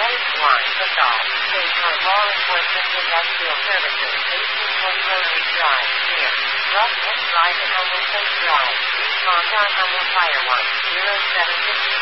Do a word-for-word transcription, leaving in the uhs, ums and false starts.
Voice one, Basalt. State for Law Enforcement Industrial Services, eighteen twenty-one Reed Drive, near. Rough and Drive and Humble Place Drive, East Montauk Humble Fire one, zero seven six